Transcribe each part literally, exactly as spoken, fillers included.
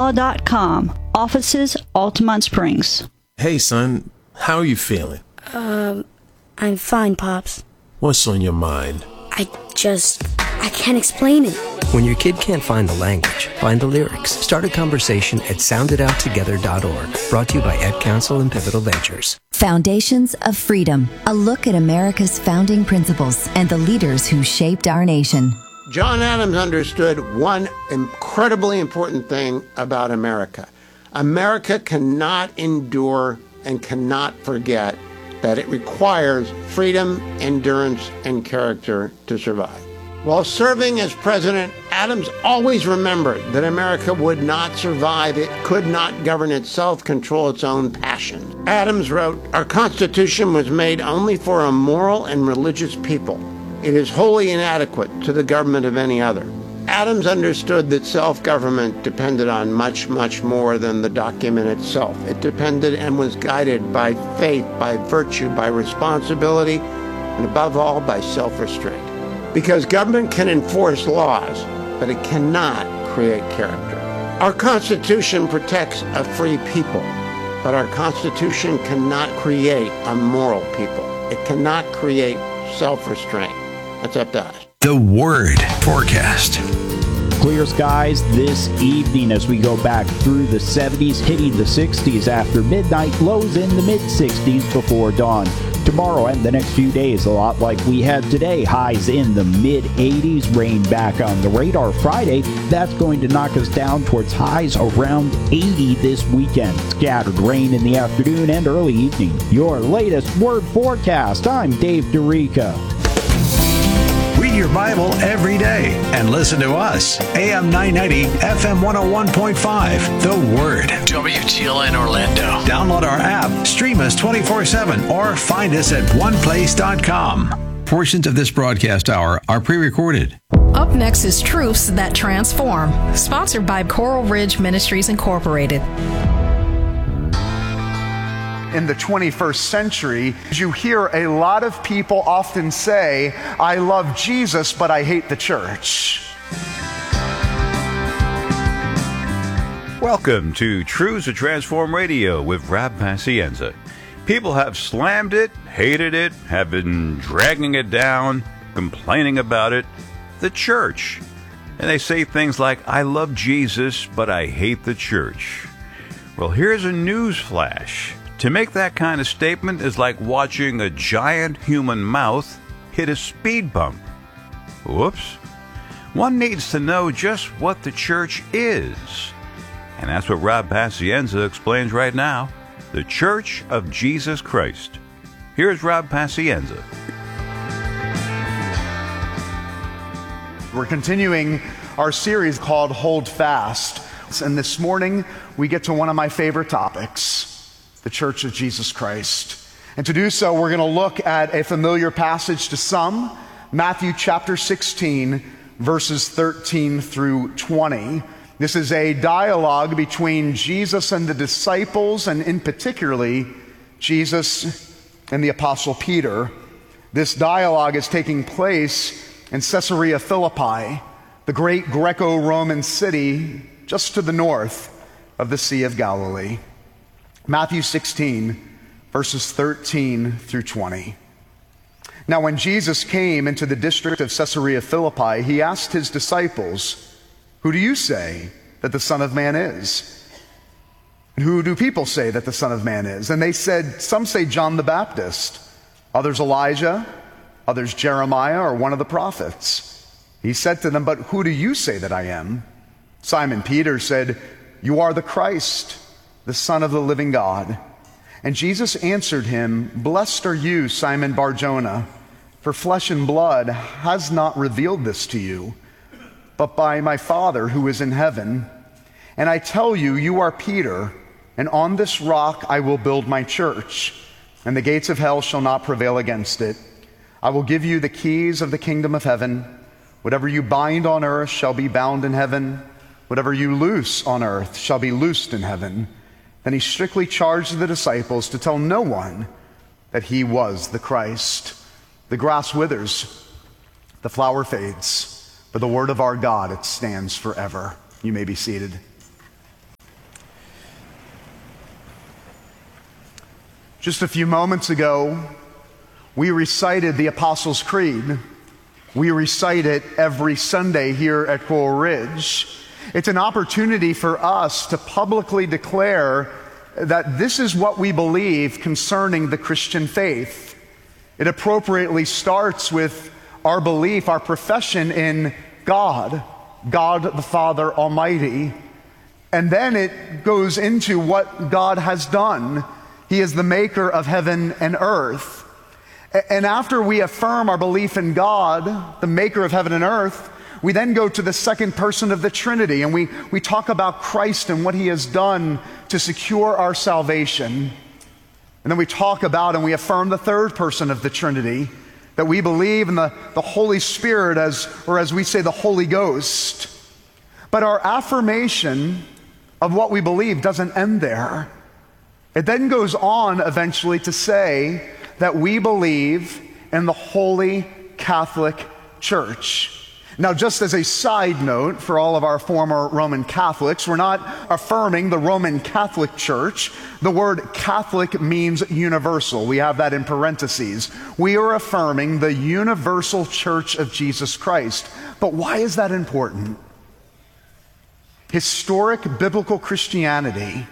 law dot com. Offices, Altamont Springs. Hey, son. How are you feeling? Um, I'm fine, Pops. What's on your mind? I just... I can't explain it. When your kid can't find the language, find the lyrics. Start a conversation at sound it out together dot org. Brought to you by Ed Council and Pivotal Ventures. Foundations of Freedom. A look at America's founding principles and the leaders who shaped our nation. John Adams understood one incredibly important thing about America. America cannot endure and cannot forget that it requires freedom, endurance, and character to survive. While serving as president, Adams always remembered that America would not survive. It could not govern itself, control its own passions. Adams wrote, "Our Constitution was made only for a moral and religious people. It is wholly inadequate to the government of any other." Adams understood that self-government depended on much, much more than the document itself. It depended and was guided by faith, by virtue, by responsibility, and above all, by self-restraint. Because government can enforce laws, but it cannot create character. Our Constitution protects a free people, but our Constitution cannot create a moral people. It cannot create self-restraint. That's up to us. The Word Forecast. Clear skies this evening as we go back through the seventies, hitting the sixties after midnight, lows in the mid-sixties before dawn. Tomorrow and the next few days, a lot like we had today. Highs in the mid-eighties, rain back on the radar Friday. That's going to knock us down towards highs around eighty this weekend. Scattered rain in the afternoon and early evening. Your latest Word Forecast. I'm Dave DeRica. Read your Bible every day and listen to us. A M nine ninety, F M one oh one point five. The Word. W T L N Orlando. Download our app, stream us twenty-four seven, or find us at one place dot com. Portions of this broadcast hour are pre-recorded. Up next is Truths That Transform, sponsored by Coral Ridge Ministries Incorporated. In the twenty-first century, you hear a lot of people often say, "I love Jesus, but I hate the church." Welcome to Truths to Transform Radio with Rab Pacienza. People have slammed it, hated it, have been dragging it down, complaining about it. The church. And they say things like, "I love Jesus, but I hate the church." Well, here's a news flash. To make that kind of statement is like watching a giant human mouth hit a speed bump. Whoops. One needs to know just what the church is. And that's what Rob Pacienza explains right now. The Church of Jesus Christ. Here's Rob Pacienza. We're continuing our series called Hold Fast. And this morning, we get to one of my favorite topics. The Church of Jesus Christ. And to do so, we're going to look at a familiar passage to some, Matthew chapter sixteen, verses thirteen through twenty. This is a dialogue between Jesus and the disciples, and in particularly, Jesus and the Apostle Peter. This dialogue is taking place in Caesarea Philippi, the great Greco-Roman city just to the north of the Sea of Galilee. Matthew sixteen, verses thirteen through twenty. Now when Jesus came into the district of Caesarea Philippi, he asked his disciples, "Who do you say that the Son of Man is? And who do people say that the Son of Man is?" And they said, "Some say John the Baptist, others Elijah, others Jeremiah, or one of the prophets." He said to them, "But who do you say that I am?" Simon Peter said, "You are the Christ, the Son of the living God." And Jesus answered him, "Blessed are you, Simon Bar-Jonah, for flesh and blood has not revealed this to you, but by my Father who is in heaven. And I tell you, you are Peter, and on this rock I will build my church, and the gates of hell shall not prevail against it. I will give you the keys of the kingdom of heaven. Whatever you bind on earth shall be bound in heaven. Whatever you loose on earth shall be loosed in heaven." Then he strictly charged the disciples to tell no one that he was the Christ. The grass withers, the flower fades, but the word of our God, it stands forever. You may be seated. Just a few moments ago, we recited the Apostles' Creed. We recite it every Sunday here at Coral Ridge. It's an opportunity for us to publicly declare that this is what we believe concerning the Christian faith. It appropriately starts with our belief, our profession in God, God the Father Almighty. And then it goes into what God has done. He is the maker of heaven and earth. And after we affirm our belief in God, the maker of heaven and earth, we then go to the second person of the Trinity, and we, we talk about Christ and what he has done to secure our salvation. And then we talk about and we affirm the third person of the Trinity, that we believe in the, the Holy Spirit, as, or as we say, the Holy Ghost. But our affirmation of what we believe doesn't end there. It then goes on eventually to say that we believe in the Holy Catholic Church. Now, just as a side note for all of our former Roman Catholics, we're not affirming the Roman Catholic Church. The word Catholic means universal. We have that in parentheses. We are affirming the universal Church of Jesus Christ. But why is that important? Historic biblical Christianity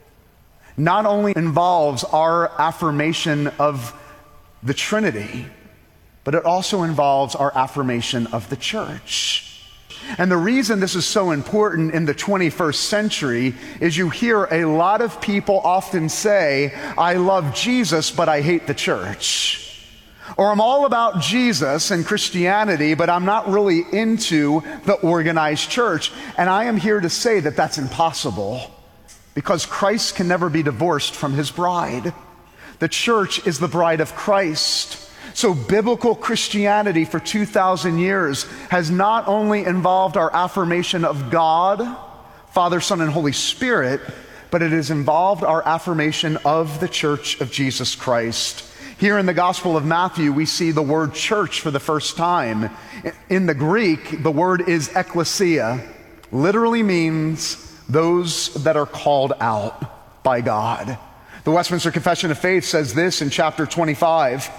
not only involves our affirmation of the Trinity, but it also involves our affirmation of the church. And the reason this is so important in the twenty-first century is you hear a lot of people often say, I love Jesus, but I hate the church. Or I'm all about Jesus and Christianity, but I'm not really into the organized church. And I am here to say that that's impossible, because Christ can never be divorced from his bride. The church is the bride of Christ. So biblical Christianity for two thousand years has not only involved our affirmation of God, Father, Son, and Holy Spirit, but it has involved our affirmation of the Church of Jesus Christ. Here in the Gospel of Matthew, we see the word church for the first time. In the Greek, the word is ekklesia, literally means those that are called out by God. The Westminster Confession of Faith says this in chapter twenty-five.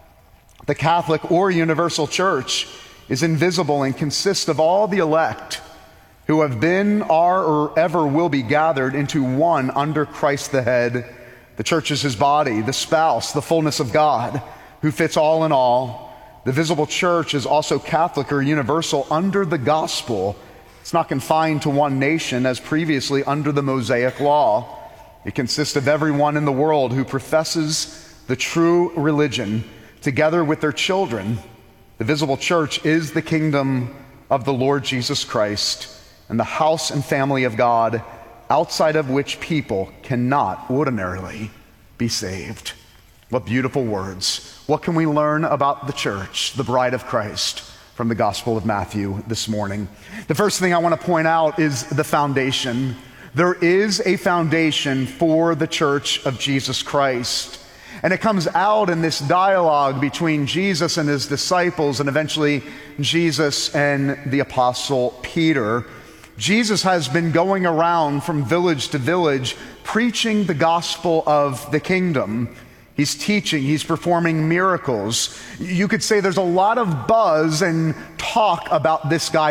The Catholic or universal church is invisible and consists of all the elect who have been, are, or ever will be gathered into one under Christ the head. The church is his body, the spouse, the fullness of God, who fits all in all. The visible church is also Catholic or universal under the gospel. It's not confined to one nation as previously under the Mosaic law. It consists of everyone in the world who professes the true religion, together with their children. The visible church is the kingdom of the Lord Jesus Christ and the house and family of God, outside of which people cannot ordinarily be saved. What beautiful words. What can we learn about the church, the bride of Christ, from the Gospel of Matthew this morning? The first thing I want to point out is the foundation. There is a foundation for the church of Jesus Christ. And it comes out in this dialogue between Jesus and his disciples, and eventually Jesus and the apostle Peter. Jesus has been going around from village to village preaching the gospel of the kingdom. He's teaching, he's performing miracles. You could say there's a lot of buzz and talk about this guy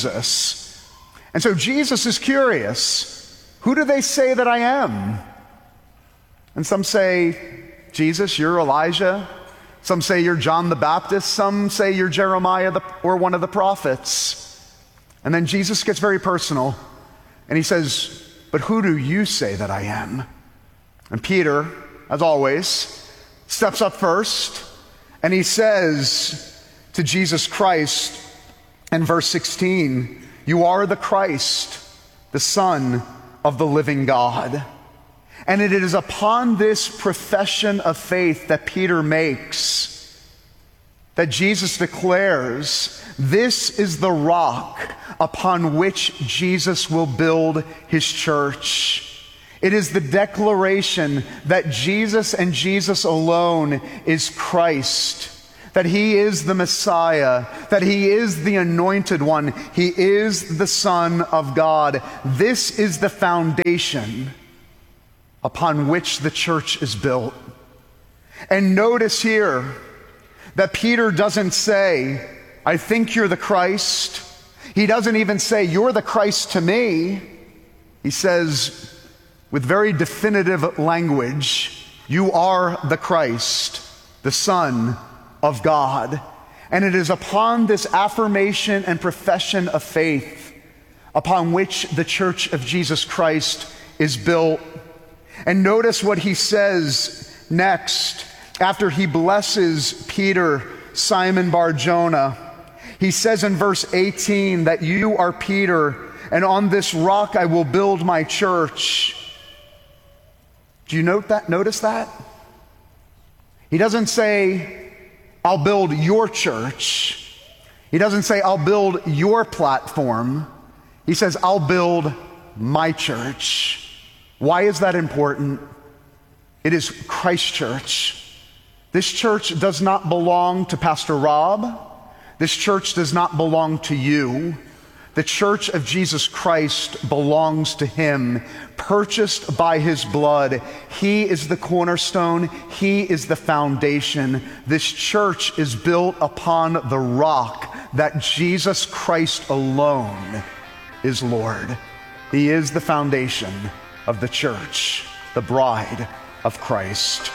Jesus. And so Jesus is curious. Who do they say that I am? And some say, Jesus, you're Elijah. Some say you're John the Baptist. Some say you're Jeremiah the, or one of the prophets. And then Jesus gets very personal, and he says, but who do you say that I am? And Peter, as always, steps up first, and he says to Jesus Christ in verse sixteen, you are the Christ, the Son of the living God. And it is upon this profession of faith that Peter makes that Jesus declares, this is the rock upon which Jesus will build his church. It is the declaration that Jesus and Jesus alone is Christ, that he is the Messiah, that he is the anointed one, he is the Son of God. This is the foundation upon which the church is built. And notice here that Peter doesn't say, I think you're the Christ. He doesn't even say, you're the Christ to me. He says, with very definitive language, you are the Christ, the Son of God. And it is upon this affirmation and profession of faith upon which the Church of Jesus Christ is built. And notice what he says next after he blesses Peter, Simon Bar-Jonah. He says in verse eighteen that you are Peter, and on this rock I will build my church. Do you note that? Notice that? He doesn't say, I'll build your church. He doesn't say, I'll build your platform. He says, I'll build my church. Why is that important? It is Christ's church. This church does not belong to Pastor Rob. This church does not belong to you. The Church of Jesus Christ belongs to him, purchased by his blood. He is the cornerstone. He is the foundation. This church is built upon the rock that Jesus Christ alone is Lord. He is the foundation of the church, the bride of Christ.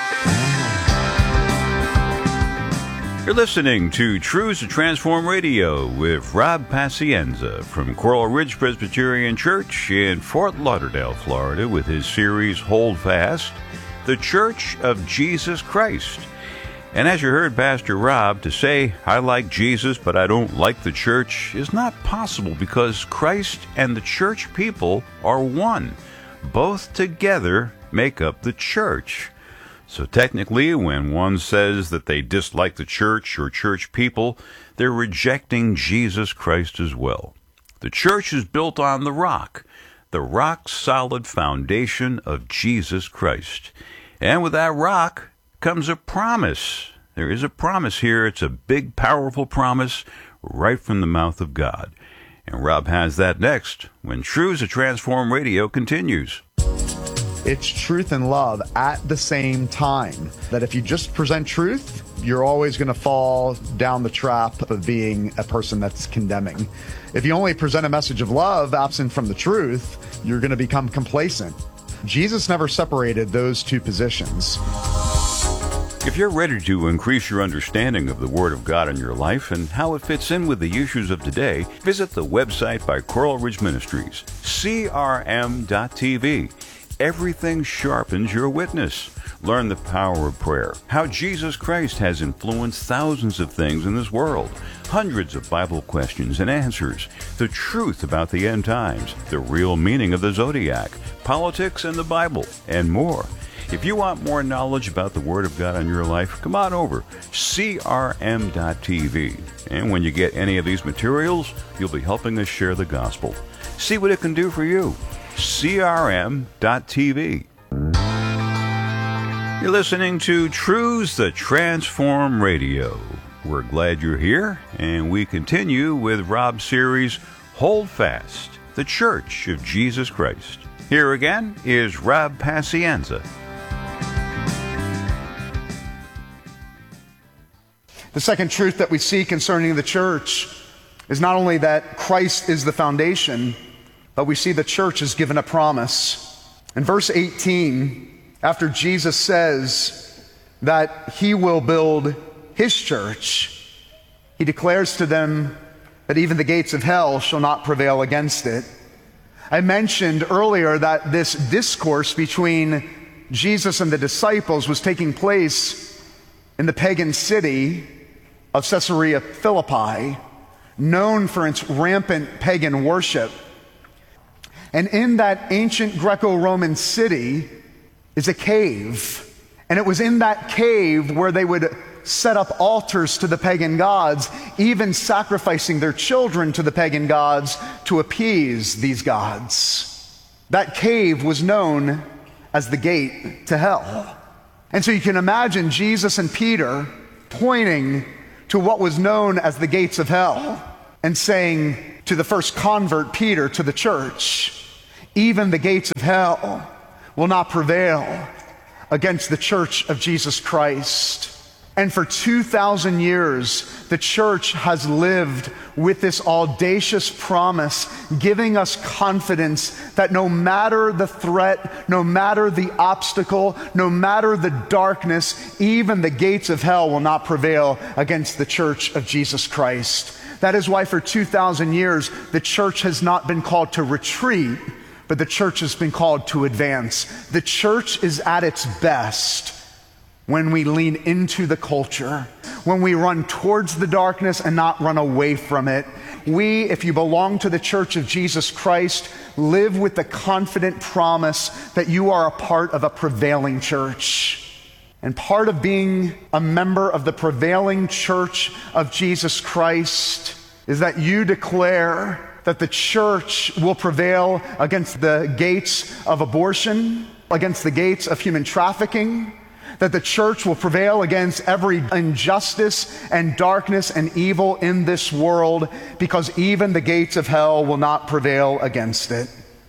You're listening to Truths to Transform Radio with Rob Pacienza from Coral Ridge Presbyterian Church in Fort Lauderdale, Florida, with his series Hold Fast, the Church of Jesus Christ. And as you heard Pastor Rob, to say, I like Jesus, but I don't like the church, is not possible because Christ and the church people are one. Both together make up the church. So technically, when one says that they dislike the church or church people, they're rejecting Jesus Christ as well. The church is built on the rock, the rock-solid foundation of Jesus Christ. And with that rock comes a promise. There is a promise here. It's a big, powerful promise right from the mouth of God. And Rob has that next when Truths to Transform Radio continues. It's truth and love at the same time. That if you just present truth, you're always going to fall down the trap of being a person that's condemning. If you only present a message of love absent from the truth, you're going to become complacent. Jesus never separated those two positions. If you're ready to increase your understanding of the Word of God in your life and how it fits in with the issues of today, visit the website by Coral Ridge Ministries, C R M dot T V. Everything sharpens your witness. Learn the power of prayer, how Jesus Christ has influenced thousands of things in this world, hundreds of Bible questions and answers, the truth about the end times, the real meaning of the zodiac, politics and the Bible, and more. If you want more knowledge about the Word of God in your life, come on over, C R M dot T V. And when you get any of these materials, you'll be helping us share the gospel. See what it can do for you. C R M dot T V. You're listening to Truths That Transform Radio. We're glad you're here, and we continue with Rob's series, Hold Fast, the Church of Jesus Christ. Here again is Rob Pacienza. The second truth that we see concerning the church is not only that Christ is the foundation, but we see the church is given a promise. In verse eighteen, after Jesus says that he will build his church, he declares to them that even the gates of hell shall not prevail against it. I mentioned earlier that this discourse between Jesus and the disciples was taking place in the pagan city of Caesarea Philippi, known for its rampant pagan worship. And in that ancient Greco-Roman city is a cave. And it was in that cave where they would set up altars to the pagan gods, even sacrificing their children to the pagan gods to appease these gods. That cave was known as the gate to hell. And so you can imagine Jesus and Peter pointing to what was known as the gates of hell and saying to the first convert, Peter, to the church, even the gates of hell will not prevail against the Church of Jesus Christ. And for two thousand years, the church has lived with this audacious promise, giving us confidence that no matter the threat, no matter the obstacle, no matter the darkness, even the gates of hell will not prevail against the Church of Jesus Christ. That is why for two thousand years, the church has not been called to retreat, but the church has been called to advance. The church is at its best when we lean into the culture, when we run towards the darkness and not run away from it. We, if you belong to the Church of Jesus Christ, live with the confident promise that you are a part of a prevailing church. And part of being a member of the prevailing Church of Jesus Christ is that you declare that the church will prevail against the gates of abortion, against the gates of human trafficking, that the church will prevail against every injustice and darkness and evil in this world, because even the gates of hell will not prevail against it.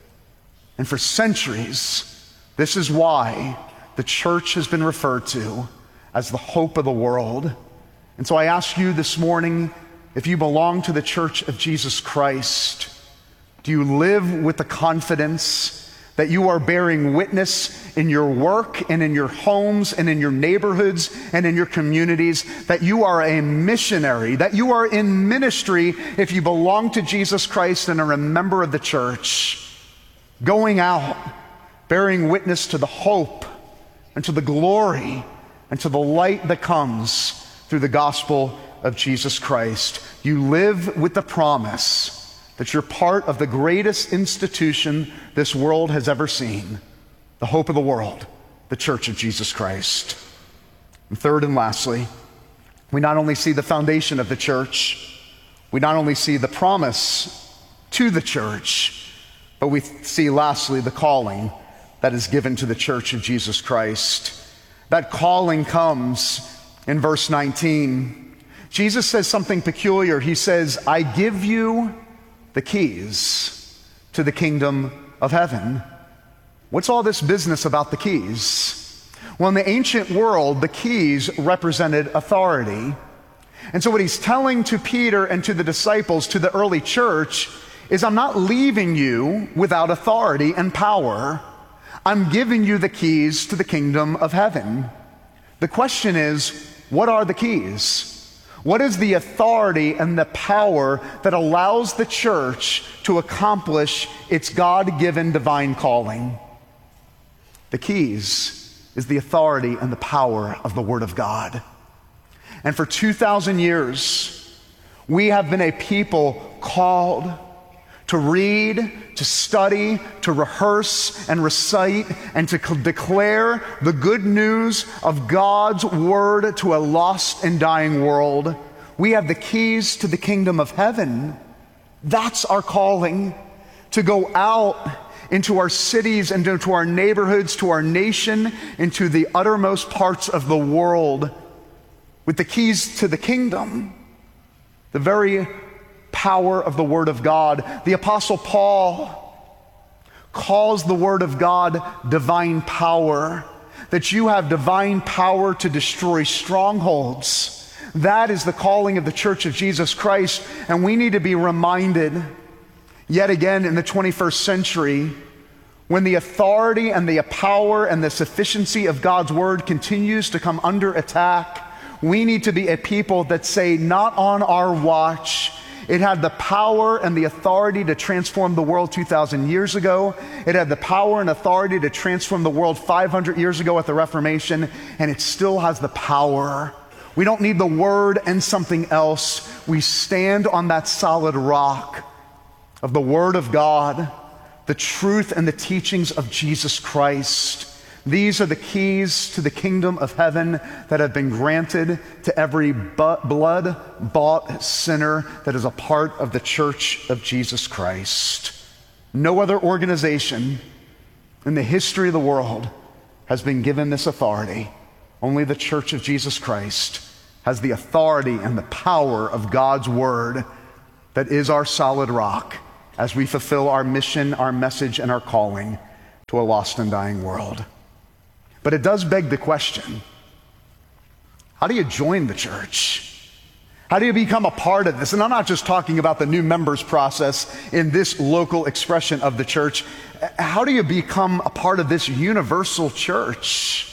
And for centuries, this is why the church has been referred to as the hope of the world. And so I ask you this morning, if you belong to the Church of Jesus Christ, do you live with the confidence that you are bearing witness in your work and in your homes and in your neighborhoods and in your communities, that you are a missionary, that you are in ministry if you belong to Jesus Christ and are a member of the church, going out, bearing witness to the hope and to the glory and to the light that comes through the gospel of Jesus Christ. You live with the promise that you're part of the greatest institution this world has ever seen, the hope of the world, the Church of Jesus Christ. And third and lastly, we not only see the foundation of the church, we not only see the promise to the church, but we see lastly the calling that is given to the Church of Jesus Christ. That calling comes in verse nineteen. Jesus says something peculiar. He says, I give you the keys to the kingdom of heaven. What's all this business about the keys? Well, in the ancient world, the keys represented authority. And so what he's telling to Peter and to the disciples, to the early church, is I'm not leaving you without authority and power. I'm giving you the keys to the kingdom of heaven. The question is, what are the keys? What is the authority and the power that allows the church to accomplish its God-given divine calling? The keys is the authority and the power of the Word of God. And for two thousand years, we have been a people called to read, to study, to rehearse and recite, and to declare the good news of God's word to a lost and dying world. We have the keys to the kingdom of heaven. That's our calling, to go out into our cities and into our neighborhoods, to our nation, into the uttermost parts of the world with the keys to the kingdom, the very power of the Word of God. The Apostle Paul calls the Word of God divine power, that you have divine power to destroy strongholds. That is the calling of the Church of Jesus Christ, and we need to be reminded yet again in the twenty-first century, when the authority and the power and the sufficiency of God's Word continues to come under attack, we need to be a people that say, not on our watch. It had the power and the authority to transform the world two thousand years ago. It had the power and authority to transform the world five hundred years ago at the Reformation, and it still has the power. We don't need the Word and something else. We stand on that solid rock of the Word of God, the truth and the teachings of Jesus Christ. These are the keys to the kingdom of heaven that have been granted to every blood-bought sinner that is a part of the Church of Jesus Christ. No other organization in the history of the world has been given this authority. Only the Church of Jesus Christ has the authority and the power of God's Word that is our solid rock as we fulfill our mission, our message, and our calling to a lost and dying world. But it does beg the question, how do you join the church? How do you become a part of this? And I'm not just talking about the new members process in this local expression of the church. How do you become a part of this universal church?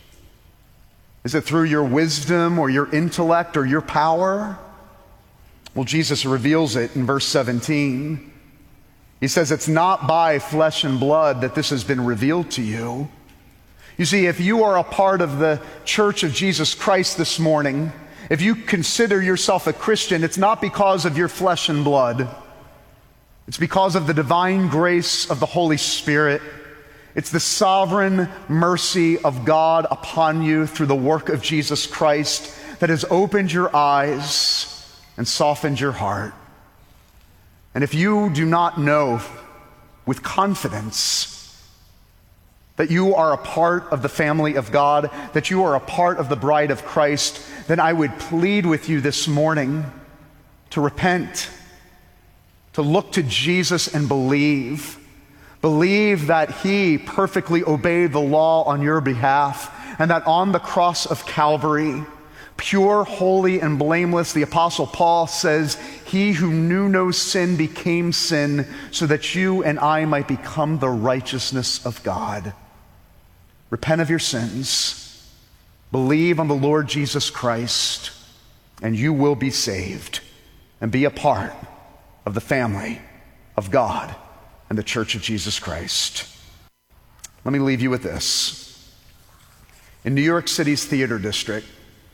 Is it through your wisdom or your intellect or your power? Well, Jesus reveals it in verse seventeen. He says, it's not by flesh and blood that this has been revealed to you. You see, if you are a part of the Church of Jesus Christ this morning, if you consider yourself a Christian, it's not because of your flesh and blood. It's because of the divine grace of the Holy Spirit. It's the sovereign mercy of God upon you through the work of Jesus Christ that has opened your eyes and softened your heart. And if you do not know with confidence that you are a part of the family of God, that you are a part of the bride of Christ, then I would plead with you this morning to repent, to look to Jesus and believe. Believe that He perfectly obeyed the law on your behalf, and that on the cross of Calvary, pure, holy, and blameless, the Apostle Paul says, He who knew no sin became sin so that you and I might become the righteousness of God. Repent of your sins, believe on the Lord Jesus Christ, and you will be saved and be a part of the family of God and the Church of Jesus Christ. Let me leave you with this. In New York City's Theater District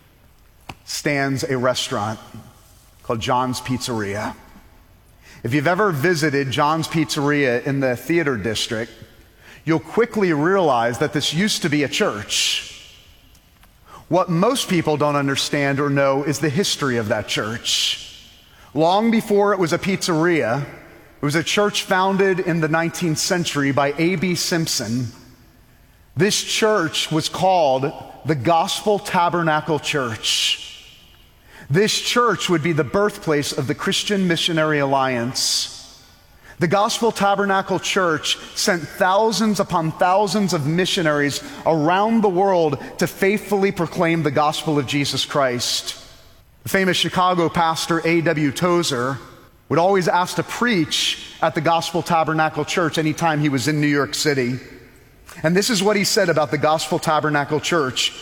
stands a restaurant called John's Pizzeria. If you've ever visited John's Pizzeria in the Theater District, you'll quickly realize that this used to be a church. What most people don't understand or know is the history of that church. Long before it was a pizzeria, it was a church founded in the nineteenth century by A B Simpson. This church was called the Gospel Tabernacle Church. This church would be the birthplace of the Christian Missionary Alliance. The Gospel Tabernacle Church sent thousands upon thousands of missionaries around the world to faithfully proclaim the gospel of Jesus Christ. The famous Chicago pastor A W Tozer would always ask to preach at the Gospel Tabernacle Church anytime he was in New York City. And this is what he said about the Gospel Tabernacle Church.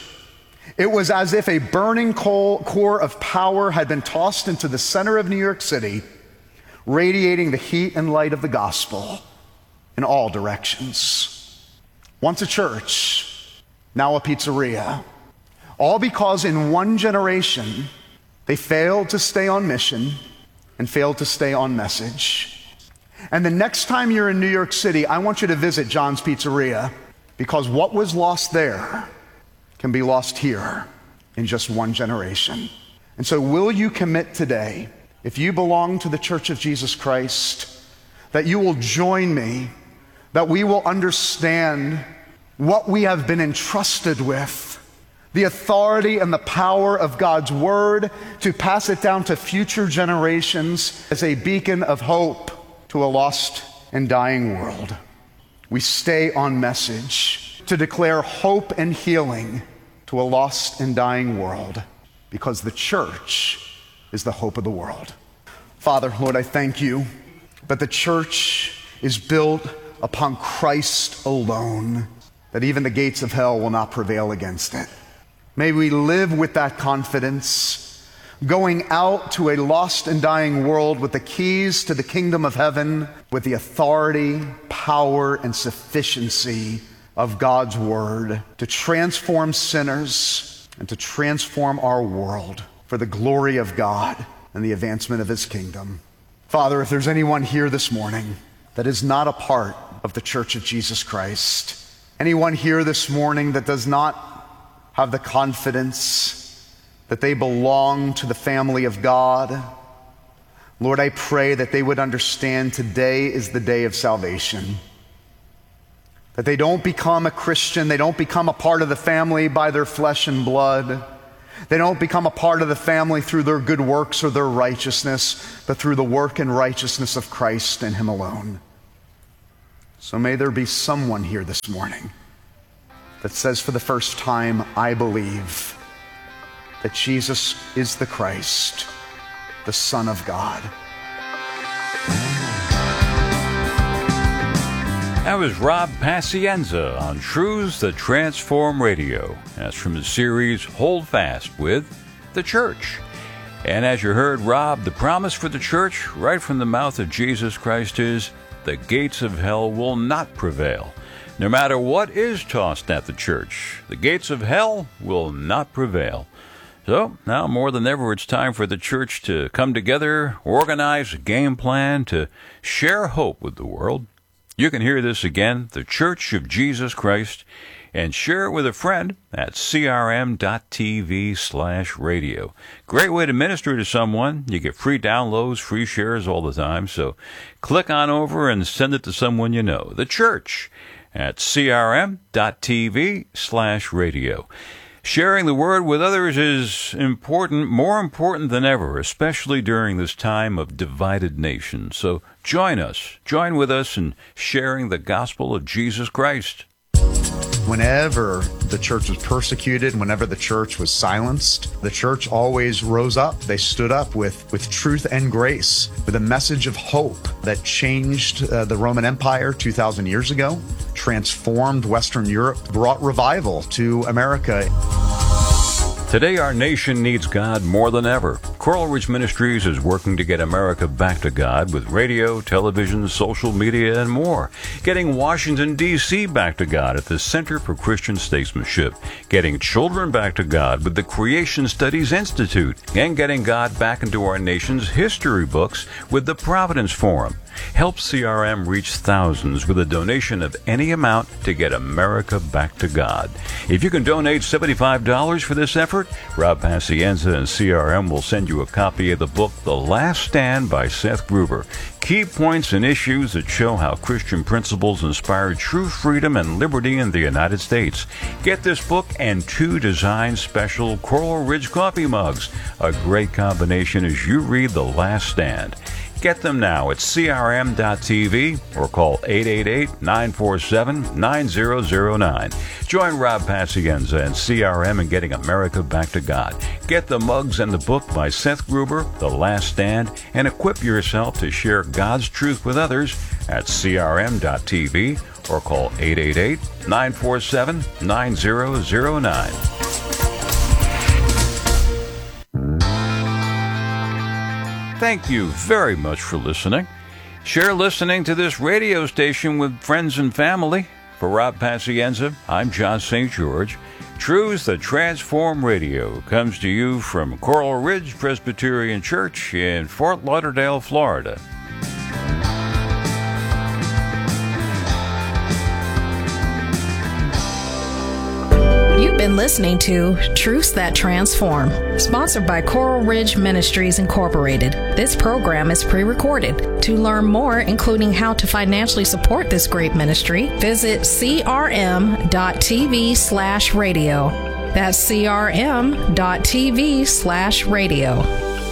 It was as if a burning coal, core of power had been tossed into the center of New York City, radiating the heat and light of the gospel in all directions. Once a church, now a pizzeria. All because in one generation, they failed to stay on mission and failed to stay on message. And the next time you're in New York City, I want you to visit John's Pizzeria, because what was lost there can be lost here in just one generation. And so will you commit today, if you belong to the Church of Jesus Christ, that you will join me, that we will understand what we have been entrusted with, the authority and the power of God's Word to pass it down to future generations as a beacon of hope to a lost and dying world. We stay on message to declare hope and healing to a lost and dying world, because the church is the hope of the world. Father, Lord, I thank you that the church is built upon Christ alone, that even the gates of hell will not prevail against it. May we live with that confidence, going out to a lost and dying world with the keys to the kingdom of heaven, with the authority, power, and sufficiency of God's word to transform sinners and to transform our world for the glory of God and the advancement of his kingdom. Father, if there's anyone here this morning that is not a part of the Church of Jesus Christ, anyone here this morning that does not have the confidence that they belong to the family of God, Lord, I pray that they would understand today is the day of salvation. That they don't become a Christian, they don't become a part of the family by their flesh and blood. They don't become a part of the family through their good works or their righteousness, but through the work and righteousness of Christ and him alone. So may there be someone here this morning that says for the first time, I believe that Jesus is the Christ, the Son of God. That was Rob Pacienza on Truths That Transform Radio. That's from the series Hold Fast with the Church. And as you heard, Rob, the promise for the church right from the mouth of Jesus Christ is the gates of hell will not prevail. No matter what is tossed at the church, the gates of hell will not prevail. So, now more than ever, it's time for the church to come together, organize a game plan to share hope with the world. You can hear this again, The Church of Jesus Christ, and share it with a friend at crm.tv slash radio. Great way to minister to someone. You get free downloads, free shares all the time, so click on over and send it to someone you know. The Church at crm.tv slash radio. Sharing the word with others is important, more important than ever, especially during this time of divided nations. So join us, join with us in sharing the gospel of Jesus Christ. Whenever the church was persecuted, whenever the church was silenced, the church always rose up. They stood up with, with truth and grace, with a message of hope that changed uh, the Roman Empire two thousand years ago, transformed Western Europe, brought revival to America. Today, our nation needs God more than ever. Coral Ridge Ministries is working to get America back to God with radio, television, social media, and more. Getting Washington, D C back to God at the Center for Christian Statesmanship. Getting children back to God with the Creation Studies Institute. And getting God back into our nation's history books with the Providence Forum. Help C R M reach thousands with a donation of any amount to get America back to God. If you can donate seventy-five dollars for this effort, Rob Pacienza and C R M will send you a copy of the book, The Last Stand by Seth Gruber. Key points and issues that show how Christian principles inspire true freedom and liberty in the United States. Get this book and two design special Coral Ridge coffee mugs. A great combination as you read The Last Stand. Get them now at c r m dot t v or call eight eight eight, nine four seven, nine zero zero nine. Join Rob Pacienza and C R M in getting America back to God. Get the mugs and the book by Seth Gruber, The Last Stand, and equip yourself to share God's truth with others at c r m dot t v or call eight eight eight, nine four seven, nine zero zero nine. Thank you very much for listening. Share listening to this radio station with friends and family. For Rob Pacienza, I'm John Saint George. Truths That Transform Radio comes to you from Coral Ridge Presbyterian Church in Fort Lauderdale, Florida. You've been listening to Truths That Transform, sponsored by Coral Ridge Ministries Incorporated. This program is pre-recorded. To learn more, including how to financially support this great ministry, visit c r m dot t v slash radio. That's c r m dot t v slash radio.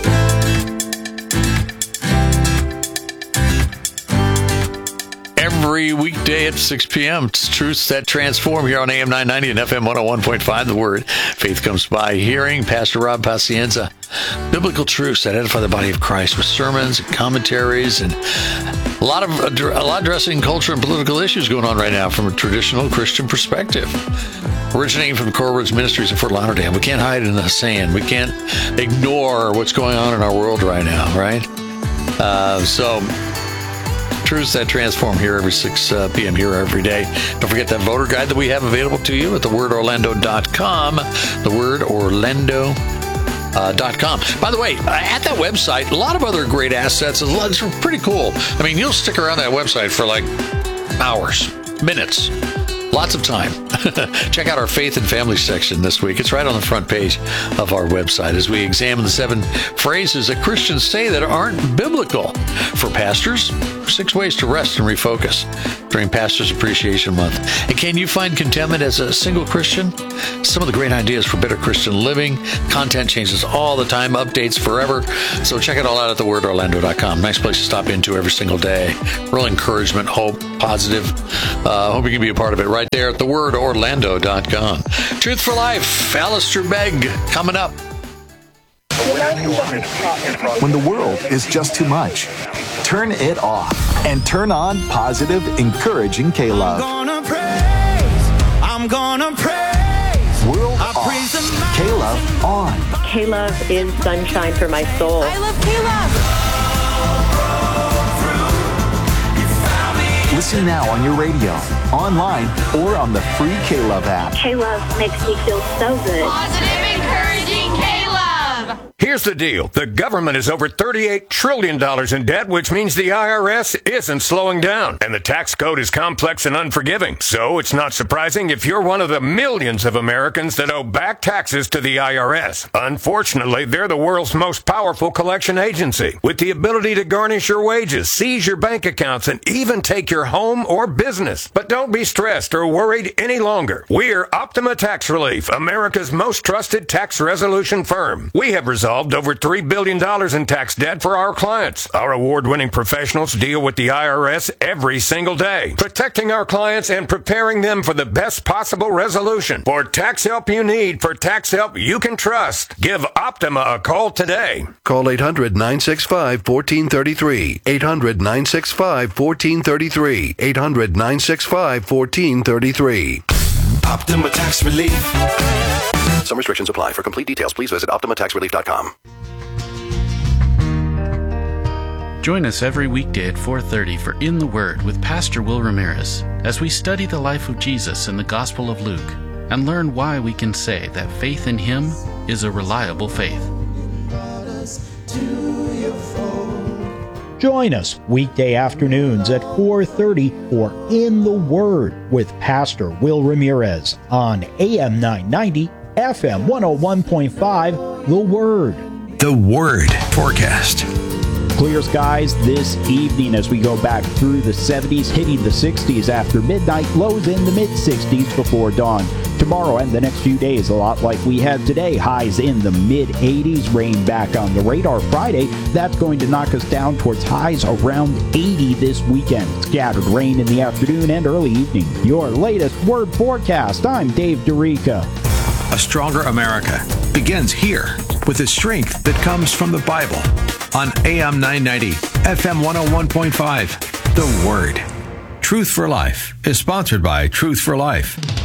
Every weekday at six p.m. It's Truths That Transform here on A M nine ninety and F M one oh one point five. The Word. Faith comes by hearing. Pastor Rob Pacienza. Biblical truths that edify the body of Christ with sermons and commentaries and a lot of a lot addressing culture and political issues going on right now from a traditional Christian perspective. Originating from Coral Ridge Ministries in Fort Lauderdale. We can't hide in the sand. We can't ignore what's going on in our world right now, right? Uh, so... Truths That Transform here every six p.m. here every day. Don't forget that voter guide that we have available to you at the word orlando dot com. the word orlando dot com. By the way, at that website, a lot of other great assets. It's pretty cool. I mean, you'll stick around that website for like hours, minutes, lots of time. Check out our faith and family section this week. It's right on the front page of our website as we examine the seven phrases that Christians say that aren't biblical. For pastors, Six ways to rest and refocus during Pastor's Appreciation Month. And can you find contentment as a single Christian? Some of the great ideas for better Christian living. Content changes all the time, updates forever. So check it all out at the word orlando dot com. Nice place to stop into every single day. Real encouragement, hope, positive. Uh, hope you can be a part of it right there at the word orlando dot com. Truth for Life, Alistair Begg, coming up. When the world is just too much, turn it off and turn on positive, encouraging K-Love. I'm gonna praise, I'm gonna praise. World I off, praise K-Love on. K-Love is sunshine for my soul. I love K-Love. Listen now on your radio, online, or on the free K-Love app. K-Love makes me feel so good. Positive, encouraging K-Love. Here's the deal. The government is over thirty-eight trillion dollars in debt, which means the I R S isn't slowing down. And the tax code is complex and unforgiving. So it's not surprising if you're one of the millions of Americans that owe back taxes to the I R S. Unfortunately, they're the world's most powerful collection agency, with the ability to garnish your wages, seize your bank accounts, and even take your home or business. But don't be stressed or worried any longer. We're Optima Tax Relief, America's most trusted tax resolution firm. We have resolved over three billion dollars in tax debt for our clients. Our award-winning professionals deal with the I R S every single day, protecting our clients and preparing them for the best possible resolution. For tax help you need, for tax help you can trust, give Optima a call today. Call eight hundred, nine six five, one four three three. eight hundred, nine six five, one four three three. eight hundred, nine six five, one four three three. Optima Tax Relief. Some restrictions apply. For complete details, please visit optima tax relief dot com. Join us every weekday at four thirty for In the Word with Pastor Will Ramirez as we study the life of Jesus in the Gospel of Luke and learn why we can say that faith in Him is a reliable faith. Join us weekday afternoons at four thirty for In the Word with Pastor Will Ramirez on A M nine ninety, F M one oh one point five, The Word. The Word Forecast. Clear skies this evening as we go back through the seventies, hitting the sixties after midnight, lows in the mid-sixties before dawn. Tomorrow and the next few days, a lot like we had today, highs in the mid-eighties, rain back on the radar Friday. That's going to knock us down towards highs around eighty this weekend. Scattered rain in the afternoon and early evening. Your latest Word Forecast. I'm Dave Dorica. A stronger America begins here with the strength that comes from the Bible. On A M nine ninety, F M one oh one point five, The Word. Truth for Life is sponsored by Truth for Life.